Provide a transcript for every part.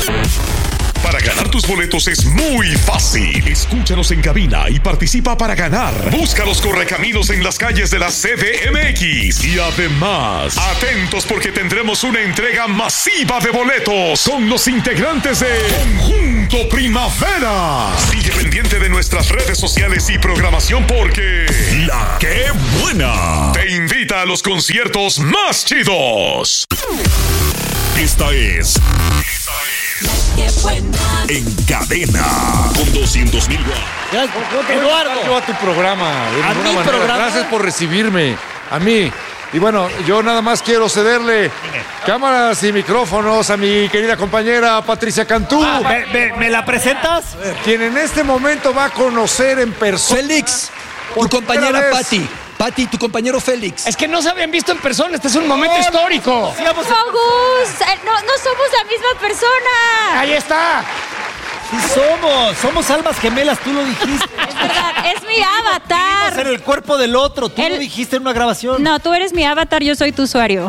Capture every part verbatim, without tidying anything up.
Para ganar tus boletos es muy fácil. Escúchanos en cabina y participa para ganar. Busca los correcaminos en las calles de la C D M X. Y además, atentos porque tendremos una entrega masiva de boletos con los integrantes de Conjunto Primavera. Sigue pendiente de nuestras redes sociales y programación porque La Qué Buena te invita a los conciertos más chidos. Esta es... Esta es... ¡Qué buena! En cadena con doscientos mil watts. Eduardo, yo a tu programa. De a mi manera. programa. Gracias por recibirme. A mí. Y bueno, yo nada más quiero cederle cámaras y micrófonos a mi querida compañera Patricia Cantú. Ah, ¿me, me, ¿Me la presentas? Quien en este momento va a conocer en persona. Félix, tu compañera Pati. Pati, tu compañero Félix. Es que no se habían visto en persona. Este es un momento histórico. ¡No, Gus! No, no somos la misma persona. Ahí está. Sí somos, somos almas gemelas, tú lo dijiste. Es verdad, es mi Vivimos en avatar. el cuerpo del otro, tú El- lo dijiste en una grabación. No, tú eres mi avatar, yo soy tu usuario.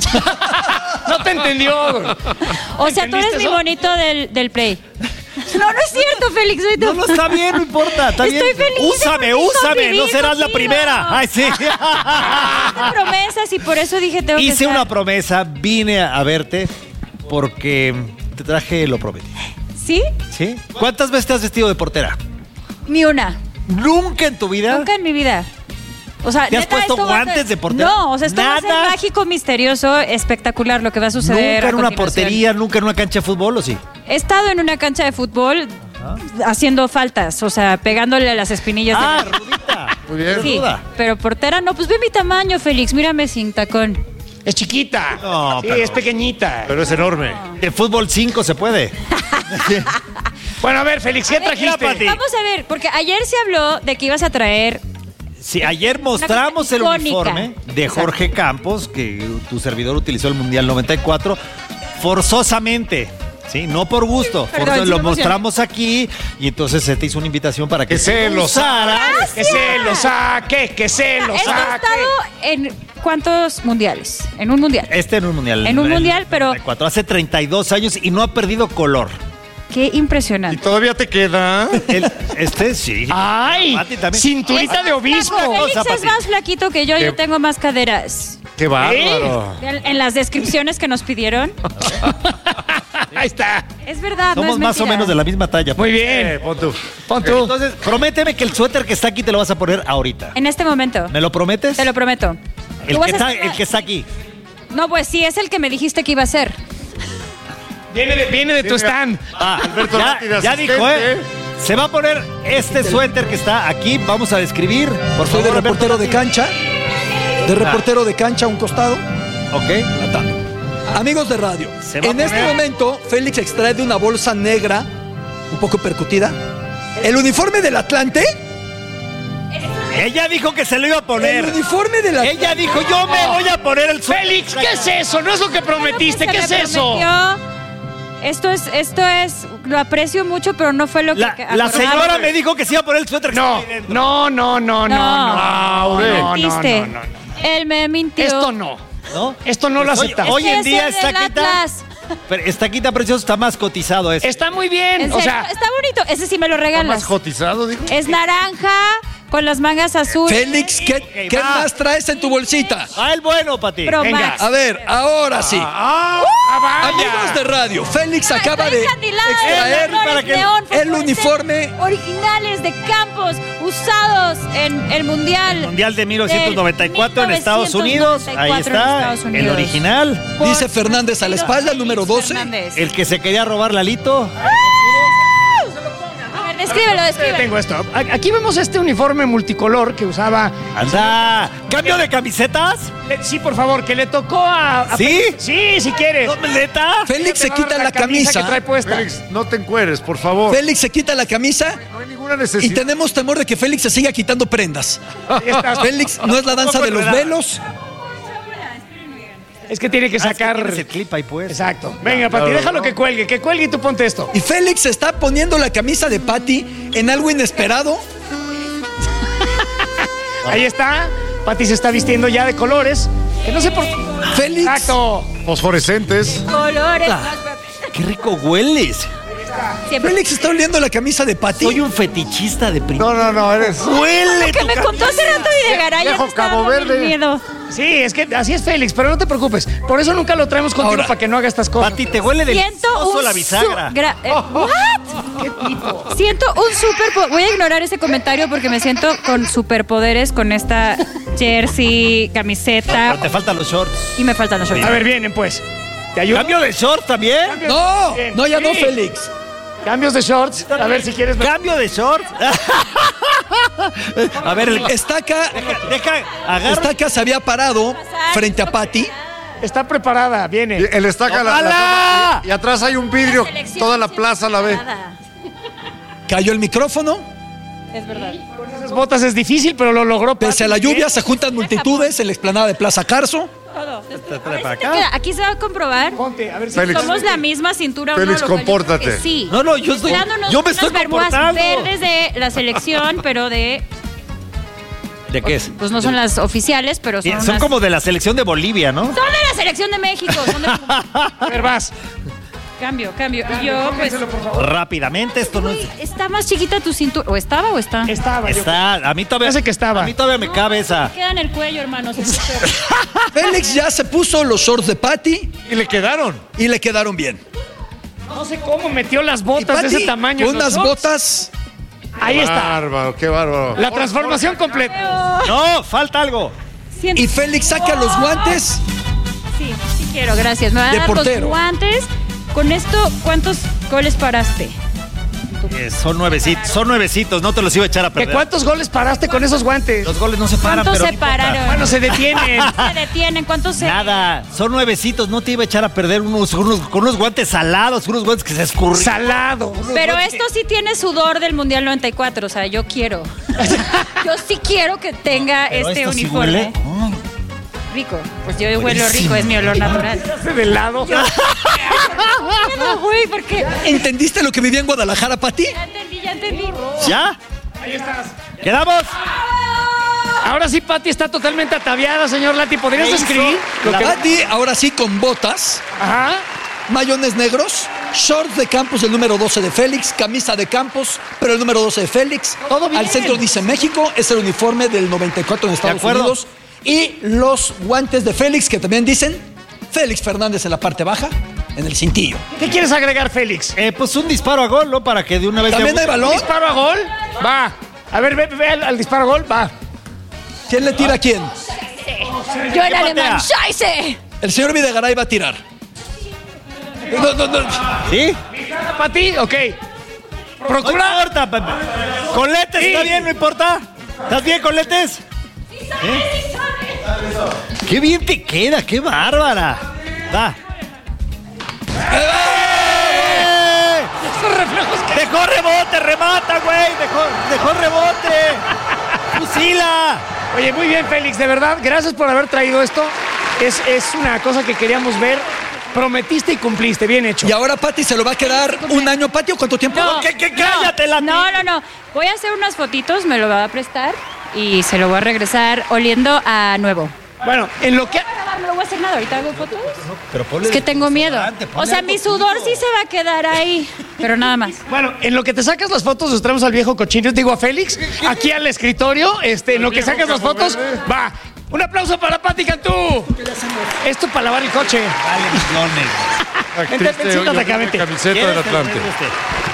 No te entendió. O sea, tú eres ¿Entendiste mi eso? bonito del, del Play. No, no es cierto, Félix, soy tu... No, no está bien, no importa, está Estoy bien. feliz de Úsame, contigo, úsame, no vivir serás la contigo. primera. Ay, sí. Hice promesas y por eso dije tengo que Hice estar. una promesa, vine a verte porque te traje lo prometido. ¿Sí? ¿Sí? ¿Cuántas veces te has vestido de portera? Ni una. ¿Nunca en tu vida? Nunca en mi vida. O sea, ¿Te has neta, puesto esto va a ser- guantes de portera? No, o sea, esto va a ser ¿Nada? mágico, misterioso, espectacular lo que va a suceder. ¿Nunca a en una continuación. portería, nunca en una cancha de fútbol o sí? He estado en una cancha de fútbol Ah. haciendo faltas, o sea, pegándole a las espinillas Ah, de la... rudita. Muy bien. Sí, ruda. pero portera no, pues ve mi tamaño, Félix, mírame sin tacón. Es chiquita. No, sí, pero- es pequeñita. Pero es enorme. De fútbol cinco se puede. Bueno, a ver, Félix, ¿qué A ver, trajiste? Pati. Vamos a ver, porque ayer se habló de que ibas a traer... Sí, ayer mostramos el cosa icónica. uniforme de Jorge Campos, que tu servidor utilizó el Mundial noventa y cuatro, forzosamente. Sí, no por gusto. Perdón, Forzo- sí me lo emocioné. mostramos aquí y entonces se te hizo una invitación para que, Que se lo usaras. Que se lo saque, que se lo Esto ha saque. estado en ¿cuántos mundiales? En un mundial. Este en un mundial. En un el mundial, pero- noventa y cuatro, hace treinta y dos años y no ha perdido color. Qué ¿Y impresionante. todavía te queda? El- este sí. ¡Ay! Pati también. Cinturita de obispo. Félix cosa, es Pati. más flaquito que yo, yo tengo más caderas. ¡Qué bárbaro! En, en las descripciones que nos pidieron. Ahí está. Es verdad, no Somos es más o mentira. menos de la misma talla. Muy Eh, bien. pon tú. Pon tú. Entonces, prométeme que el suéter que está aquí te lo vas a poner ahorita. En este momento. ¿Me lo prometes? Te lo prometo. El Tú vas que, a está, estar- el que está aquí. No, pues sí, es el que me dijiste que iba a ser. Viene de, viene de tu stand. Ah, Alberto ya, Lati de ya asistente. dijo, ¿eh? Se va a poner este suéter que está aquí. Vamos a describir. Por Soy favor, de reportero de Alberto cancha. De reportero de cancha a un costado. Lati. Ok. Atando. Amigos de radio, Se va a en este poner- momento Félix extrae de una bolsa negra, un poco percutida, el uniforme del Atlante. Ella dijo que se lo iba a El poner. uniforme del Atlante. Ella dijo, yo me voy a poner el suéter. Félix, ¿qué es eso? No es lo que prometiste. Lo que ¿Qué se es me eso? prometió, Esto es, esto es, lo aprecio mucho, pero no fue lo que... La, que la acordamos. señora me dijo que se iba a poner el suéter. que No, está ahí dentro. no, no, no, no, no. No, No, no, Mentiste. no, no, no. Él me mintió. Esto no. ¿No? Esto no lo Hoy- aceptamos. Hoy en Ese día es está del quita. Atlas. Pero está quita precioso, está más cotizado eso. Está muy bien. En O serio, sea, está bonito. Ese sí me lo ¿Está regalas. más cotizado, dijo? Es naranja con las mangas azules. Félix, ¿qué, Ok, ¿qué va. más traes en tu bolsita? Ah, el bueno, Pati. Pro venga. Max. A ver, ahora sí. ah, vaya. Amigos de radio, Félix Ay, acaba trae de candiladas, extraer colores para que- neón, el fosforescentes, uniforme. originales de Campos usados en el Mundial. Mundial de mil novecientos noventa y cuatro en del Estados Unidos. Ahí mil novecientos noventa y cuatro en está, Estados el Unidos. original. Por Dice Fernández a la espalda, el número doce. Fernández. El que se quería robar Lalito. A ver, descríbelo, descríbelo. Tengo esto. A- Aquí vemos este uniforme multicolor que usaba. Anda. ¿Cambio de camisetas? Le- Sí, por favor, que le tocó a. a- ¿Sí? Sí, si quieres. ¿No, neta? Félix se Te va a dar quita la camisa. que trae puesta. Félix, no te encueres, por favor. Félix se quita la camisa No hay ninguna y necesidad. tenemos temor de que Félix se siga quitando prendas. Ahí está. Félix, no es la danza de los velos. Es que tiene que Ah, es que sacar. tienes el clip ahí pues. Exacto. Venga, Pati, claro, déjalo no. que cuelgue, que cuelgue y tú ponte esto. Y Félix se está poniendo la camisa de Patty en algo inesperado. Ahí está. Pati se está vistiendo ya de colores. Que no sé por. Félix, Exacto. Fosforescentes. Colores. Ah. qué rico hueles. Siempre. Félix está oliendo la camisa de Pati. Soy un fetichista de primo. No, no, no, eres. Huele. Lo que me contó hace rato Videgaray ya Viejo me estaba Cabo dando Verde. miedo. Sí, es que así es Félix, pero no te preocupes. Por eso nunca lo traemos contigo Ahora, para que no haga estas cosas. Pati, te huele Siento delicioso un la bisagra. su- gra- eh, ¿What? ¿Qué tipo? Siento un super... Voy a ignorar ese comentario porque me siento con superpoderes con esta jersey, camiseta Pero te faltan los shorts. y me faltan los shorts. A ver, vienen pues. ¿Te ayudo? ¿Cambio de shorts también? No, Bien. no, ya no, Sí. Félix. Cambios de shorts. A ver si quieres. ¿Cambio de shorts? A ver, el... Estaca, Deja, deja, agarra. Estaca se había parado frente a Pati. Está preparada, viene. El estaca la, la toma, y, y atrás hay un vidrio. Toda la plaza la ve. Cayó el micrófono. Es verdad. Con esas botas es difícil, pero lo logró. Pese a la Pati. lluvia, se juntan multitudes en la explanada de Plaza Carso. Todo. Trae para Te acá. queda- Aquí se va a comprobar. Ponte, a ver si Félix. Somos la misma cintura. uno Félix, local. Yo creo que compórtate. Sí. No, no, yo estoy- Dándonos yo me unas estoy bermudas comportando. verdes de la selección, pero de... ¿De qué es? Pues no son las oficiales, pero son Sí, son unas- como de la selección de Bolivia, ¿no? Son de la selección de México. Son de... A ver, vas. Cambio, cambio. Y yo, pues... Rápidamente, esto no es... Está más chiquita tu cintura. ¿O estaba o está? Estaba. yo- Está, a mí todavía... Parece que estaba. A mí todavía me cabe esa... Queda en el cuello, hermanos. Félix ya se puso los shorts de Pati Y le quedaron. y le quedaron bien. No sé cómo metió las Y botas de Pati, ese tamaño. con en los unas shorts. botas. Ahí está. Bárbaro, qué bárbaro. La transformación completa. No, falta algo. Siento- Y Félix saca los guantes. Sí, sí quiero, gracias. Me va a De dar portero. los guantes. Con esto, ¿cuántos goles paraste? Eh, son nuevecitos, son nuevecitos, no te los iba a echar a ¿Que perder. ¿Cuántos goles paraste con esos guantes? Los goles no se paran, ¿Cuántos pero se no importa. pararon? Bueno, se detienen. Se detienen, ¿cuántos se...? Nada, son nuevecitos, no te iba a echar a perder unos, unos- con unos guantes salados, unos guantes que se escurren. Salado. Pero esto sí tiene sudor del Mundial noventa y cuatro, o sea, yo quiero. Yo sí quiero que tenga Pero este esto sí uniforme. huele. Ay, Rico. Pues yo huelo rico, es mi olor natural. Hace de lado. No, güey, porque... ¿Entendiste lo que vivía en Guadalajara, Pati? Ya entendí, ya entendí. ¿Ya? Ahí estás. ¿Quedamos? Ahora sí, Pati está totalmente ataviada, señor Lati. ¿Podrías ¿Qué hizo? describir lo que... Pati, ahora sí con botas, Ajá. mayones negros, shorts de Campos del número doce de Félix, camisa de Campos, pero el número doce de Félix. Todo bien. Al centro dice México, es el uniforme del noventa y cuatro en Estados acuerdo. Unidos. Y los guantes de Félix, que también dicen Félix Fernández en la parte baja, en el cintillo. ¿Qué quieres agregar, Félix? Eh, pues un disparo a gol, ¿no? Para que de una vez... ¿También debute. hay balón? ¿Disparo a gol? Va. A ver, ve, ve al, al disparo a gol. Va. ¿Quién le tira a quién? Yo en patea? alemán, ¡Scheiße! El señor Videgaray va a tirar. No, no, no. ¿Sí? Pati, ok. No Procura. importa, Pepe. ¿Con lentes Sí. está bien? ¿No importa? ¿Estás bien con lentes? ¿Eh? ¡Qué bien te queda! ¡Qué bárbara! Va. ¡Eh! Esos reflejos que... ¡Dejó rebote! ¡Remata, güey! ¡Dejó, dejó rebote! ¡Fusila! Oye, muy bien, Félix, de verdad, gracias por haber traído esto. Es, es una cosa que queríamos ver. Prometiste y cumpliste, bien hecho. Y ahora Pati se lo va a quedar un año, Pati, ¿o cuánto tiempo? No, ¿Qué, qué, cállate, la No, no, no. Voy a hacer unas fotitos, me lo va a prestar y se lo voy a regresar oliendo a nuevo. Bueno, en lo que... No lo voy a hacer nada, ahorita hago fotos. Pero ponle Es que tengo miedo. desodorante, ponle O sea, algo mi sudor sí se va a quedar ahí, pero nada más. Bueno, en lo que te sacas las fotos, nos traemos al viejo cochino, digo a Félix, aquí al escritorio, este, en lo que sacas las fotos, va. Un aplauso para Pati Cantú. Esto para lavar el coche. Dale, millones. Vente, Triste, ven, siéntate yo acá, creo que vente. camiseta del ¿Quieres que Atlante. le preste?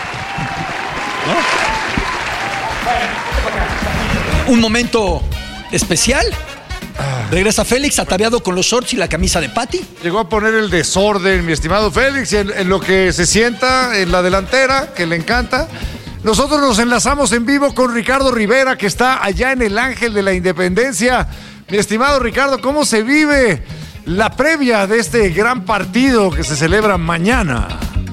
Un momento especial. Regresa Félix ataviado con los shorts y la camisa de Pati. Llegó a poner el desorden, mi estimado Félix, en, en lo que se sienta en la delantera, que le encanta. Nosotros nos enlazamos en vivo con Ricardo Rivera, que está allá en el Ángel de la Independencia. Mi estimado Ricardo, ¿cómo se vive la previa de este gran partido que se celebra mañana?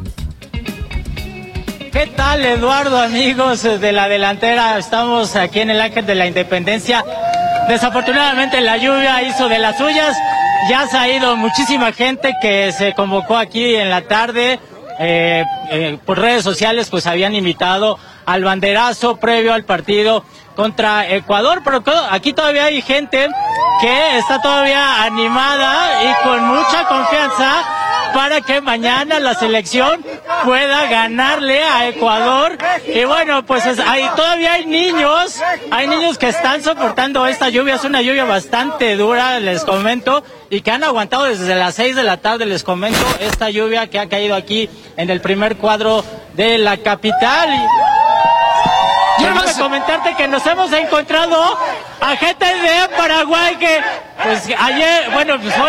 ¿Qué tal, Eduardo, amigos de la delantera? Estamos aquí en el Ángel de la Independencia. Desafortunadamente la lluvia hizo de las suyas. Ya se ha ido muchísima gente que se convocó aquí en la tarde. Eh, eh, por redes sociales pues habían invitado al banderazo previo al partido contra Ecuador, pero aquí todavía hay gente que está todavía animada y con mucha confianza para que mañana la selección pueda ganarle a Ecuador. Y bueno, pues es, hay, todavía hay niños, hay niños que están soportando esta lluvia. Es una lluvia bastante dura, les comento, y que han aguantado desde las seis de la tarde, les comento, esta lluvia que ha caído aquí en el primer cuadro de la capital. Y quiero comentarte que nos hemos encontrado a gente de Paraguay que, pues ayer, bueno, pues hoy